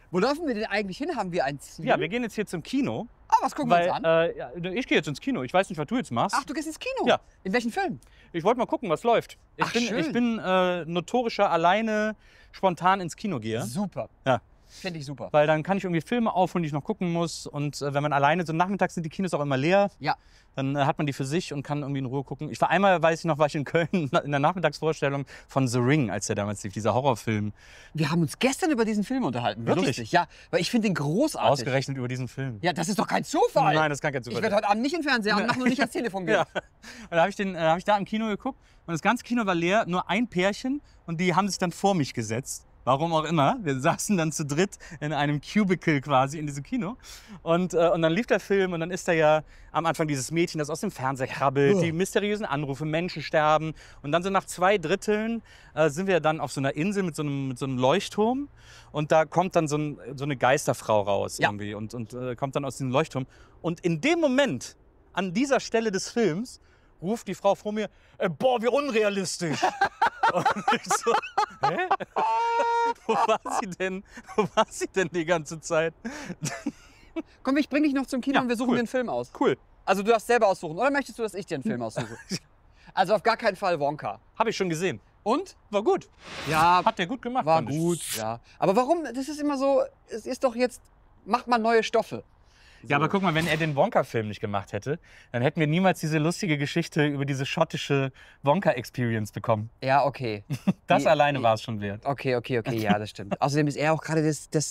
Wo laufen wir denn eigentlich hin? Haben wir ein Ziel? Ja, wir gehen jetzt hier zum Kino. Ah, was gucken wir uns an? Ja, ich gehe jetzt ins Kino. Ich weiß nicht, was du jetzt machst. Ach, du gehst ins Kino? Ja. In welchen Film? Ich wollte mal gucken, was läuft. Schön. Ich bin notorischer alleine spontan ins Kino gehe. Super. Ja. Finde ich super. Weil dann kann ich irgendwie Filme aufholen, die ich noch gucken muss. Und wenn man alleine, so nachmittags sind die Kinos auch immer leer. Ja. Dann hat man die für sich und kann irgendwie in Ruhe gucken. Ich war einmal, weiß ich noch, war ich in Köln in der Nachmittagsvorstellung von The Ring, als der damals lief, dieser Horrorfilm. Wir haben uns gestern über diesen Film unterhalten. Wirklich? Lustig. Ja, weil ich finde den großartig. Ausgerechnet über diesen Film. Ja, das ist doch kein Zufall. Nein, das ist gar kein Zufall. Ich werde heute Abend nicht in den Fernseher anmachen und nicht ans Telefon gehen. Ja. Und da hab ich da im Kino geguckt und das ganze Kino war leer, nur ein Pärchen und die haben sich dann vor mich gesetzt. Warum auch immer. Wir saßen dann zu dritt in einem Cubicle quasi in diesem Kino. Und dann lief der Film und dann ist da ja am Anfang dieses Mädchen, das aus dem Fernseher krabbelt, die mysteriösen Anrufe, Menschen sterben. Und dann so nach 2/3 sind wir dann auf so einer Insel mit so einem Leuchtturm. Und da kommt dann so eine Geisterfrau raus irgendwie und kommt dann aus diesem Leuchtturm. Und in dem Moment, an dieser Stelle des Films, ruft die Frau vor mir, boah, wie unrealistisch. Und ich so, hä? Wo war sie denn die ganze Zeit? Komm, ich bring dich noch zum Kino Ja, und wir suchen cool. den Film aus. Cool. Also du darfst selber aussuchen. Oder möchtest du, dass ich dir einen Film aussuche? Also auf gar keinen Fall Wonka. Habe ich schon gesehen. Und? War gut. Ja, Hat der gut gemacht. war fand ich. gut. Ja. Aber warum? Das ist immer so, es ist doch jetzt, macht mal neue Stoffe. Ja, aber guck mal, wenn er den Wonka-Film nicht gemacht hätte, dann hätten wir niemals diese lustige Geschichte über diese schottische Wonka-Experience bekommen. Ja, okay. Das alleine war es schon wert. Okay, ja, das stimmt. Außerdem ist er auch gerade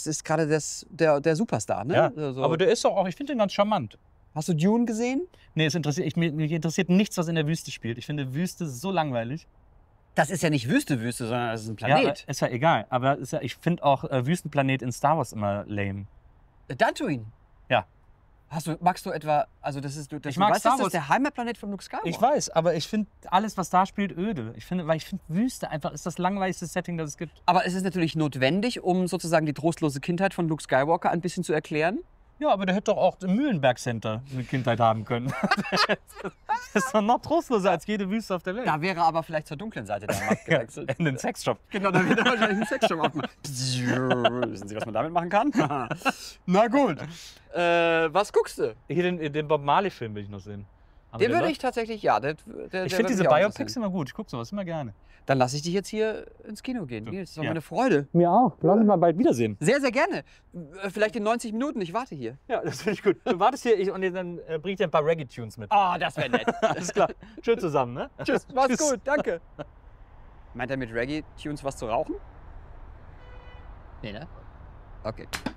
der Superstar, ne? Ja, Also, aber der ist doch auch, ich finde den ganz charmant. hast du Dune gesehen? Nee, mich interessiert nichts, was in der Wüste spielt. Ich finde Wüste so langweilig. Das ist ja nicht Wüste, sondern das ist ein Ja, Planet. ist ja egal. Aber ich finde auch Wüstenplanet in Star Wars immer lame. Tatooine. Ja. Magst du etwa, also das ist, Ich mag weißt, Star das Wars. ist der Heimatplanet von Luke Skywalker. Ich weiß, aber ich finde alles, was da spielt, öde. Weil ich finde Wüste einfach ist das langweiligste Setting, das es gibt. Aber es ist natürlich notwendig, um sozusagen die trostlose Kindheit von Luke Skywalker ein bisschen zu erklären. Ja, aber der hätte doch auch im Mühlenberg Center eine Kindheit haben können. Das ist doch noch trostloser als jede Wüste auf der Welt. Da wäre aber vielleicht zur dunklen Seite der Macht gewechselt. In den Sexshop. Genau, da wird er wahrscheinlich einen Sexshop aufmachen. Wissen Sie, was man damit machen kann? Na gut. Was guckst du? Hier den Bob Marley-Film will ich noch sehen. Haben Den wir würde den ich tatsächlich, ja. noch? Ich finde diese Biopics immer gut. Ich gucke sowas immer gerne. Dann lasse ich dich jetzt hier ins Kino gehen. Nils, das war Ja. meine Freude. Mir auch. Lass uns mal bald wiedersehen. Sehr, sehr gerne. Vielleicht in 90 Minuten. Ich warte hier. Ja, das finde ich gut. Du wartest hier und dann bring ich dir ein paar Reggae-Tunes mit. Ah, das wäre nett. Alles klar. Schön zusammen, ne? Tschüss, mach's Tschüss. gut, danke. Meint er mit Reggae-Tunes was zu rauchen? Nee, ne? Okay.